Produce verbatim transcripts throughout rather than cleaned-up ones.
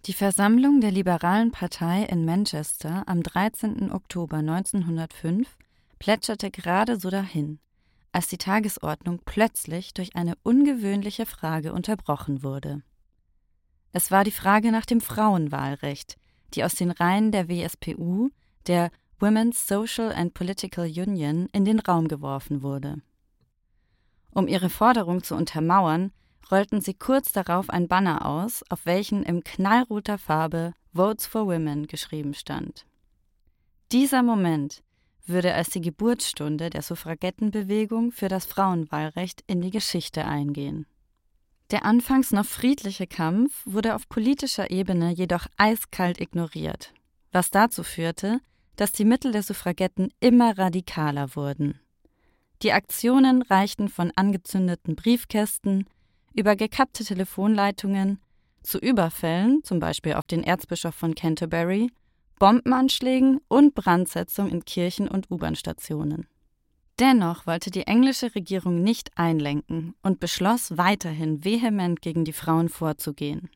Die Versammlung der Liberalen Partei in Manchester am dreizehnten Oktober neunzehnhundertfünf plätscherte gerade so dahin, als die Tagesordnung plötzlich durch eine ungewöhnliche Frage unterbrochen wurde. Es war die Frage nach dem Frauenwahlrecht, die aus den Reihen der W S P U, der Women's Social and Political Union, in den Raum geworfen wurde. Um ihre Forderung zu untermauern, rollten sie kurz darauf ein Banner aus, auf welchen in knallroter Farbe Votes for Women geschrieben stand. Dieser Moment würde als die Geburtsstunde der Suffragettenbewegung für das Frauenwahlrecht in die Geschichte eingehen. Der anfangs noch friedliche Kampf wurde auf politischer Ebene jedoch eiskalt ignoriert, was dazu führte, dass die Mittel der Suffragetten immer radikaler wurden. Die Aktionen reichten von angezündeten Briefkästen über gekappte Telefonleitungen zu Überfällen, zum Beispiel auf den Erzbischof von Canterbury, Bombenanschlägen und Brandsetzung in Kirchen und U-Bahn-Stationen. Dennoch wollte die englische Regierung nicht einlenken und beschloss weiterhin vehement gegen die Frauen vorzugehen.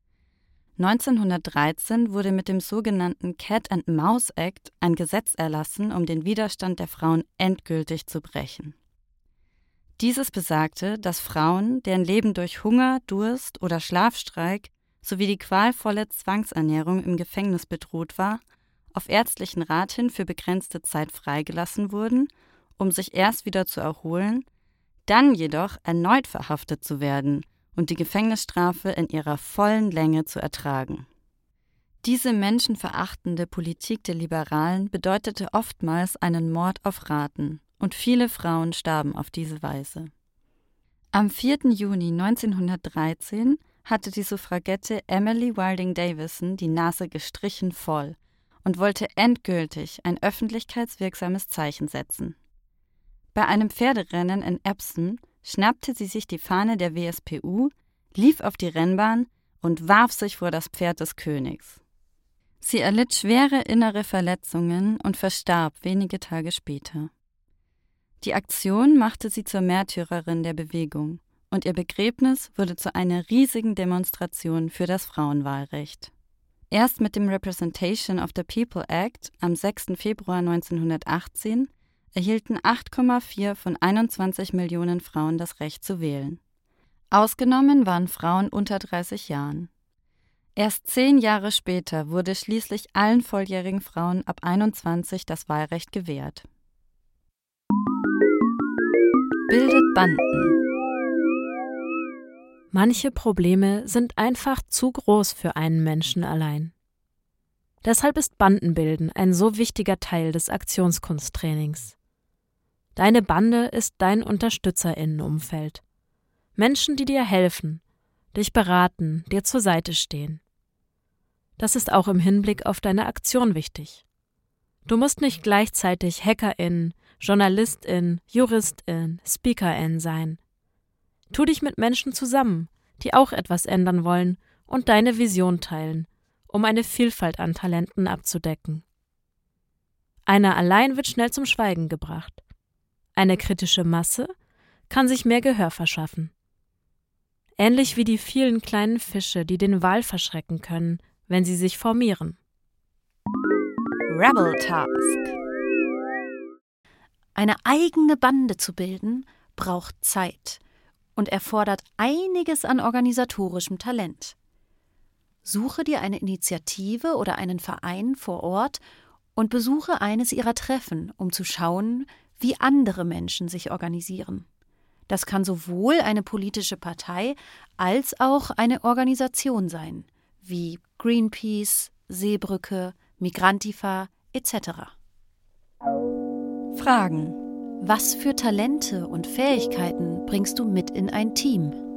neunzehnhundertdreizehn wurde mit dem sogenannten Cat and Mouse Act ein Gesetz erlassen, um den Widerstand der Frauen endgültig zu brechen. Dieses besagte, dass Frauen, deren Leben durch Hunger, Durst oder Schlafstreik sowie die qualvolle Zwangsernährung im Gefängnis bedroht war, auf ärztlichen Rat hin für begrenzte Zeit freigelassen wurden, um sich erst wieder zu erholen, dann jedoch erneut verhaftet zu werden und die Gefängnisstrafe in ihrer vollen Länge zu ertragen. Diese menschenverachtende Politik der Liberalen bedeutete oftmals einen Mord auf Raten, und viele Frauen starben auf diese Weise. Am vierten Juni neunzehnhundertdreizehn hatte die Suffragette Emily Wilding Davison die Nase gestrichen voll und wollte endgültig ein öffentlichkeitswirksames Zeichen setzen. Bei einem Pferderennen in Epsom schnappte sie sich die Fahne der W S P U, lief auf die Rennbahn und warf sich vor das Pferd des Königs. Sie erlitt schwere innere Verletzungen und verstarb wenige Tage später. Die Aktion machte sie zur Märtyrerin der Bewegung und ihr Begräbnis wurde zu einer riesigen Demonstration für das Frauenwahlrecht. Erst mit dem Representation of the People Act am sechsten Februar neunzehnhundertachtzehn erhielten acht Komma vier von einundzwanzig Millionen Frauen das Recht zu wählen. Ausgenommen waren Frauen unter dreißig Jahren. Erst zehn Jahre später wurde schließlich allen volljährigen Frauen ab einundzwanzig das Wahlrecht gewährt. Bildet Banden. Manche Probleme sind einfach zu groß für einen Menschen allein. Deshalb ist Bandenbilden ein so wichtiger Teil des Aktionskunsttrainings. Deine Bande ist dein UnterstützerInnenumfeld. Menschen, die dir helfen, dich beraten, dir zur Seite stehen. Das ist auch im Hinblick auf deine Aktion wichtig. Du musst nicht gleichzeitig HackerIn, JournalistIn, JuristIn, SpeakerIn sein. Tu dich mit Menschen zusammen, die auch etwas ändern wollen und deine Vision teilen, um eine Vielfalt an Talenten abzudecken. Einer allein wird schnell zum Schweigen gebracht. Eine kritische Masse kann sich mehr Gehör verschaffen. Ähnlich wie die vielen kleinen Fische, die den Wal verschrecken können, wenn sie sich formieren. Rebel Task. Eine eigene Bande zu bilden, braucht Zeit und erfordert einiges an organisatorischem Talent. Suche dir eine Initiative oder einen Verein vor Ort und besuche eines ihrer Treffen, um zu schauen, wie andere Menschen sich organisieren. Das kann sowohl eine politische Partei als auch eine Organisation sein, wie Greenpeace, Seebrücke, Migrantifa et cetera. Fragen. Was für Talente und Fähigkeiten bringst du mit in ein Team?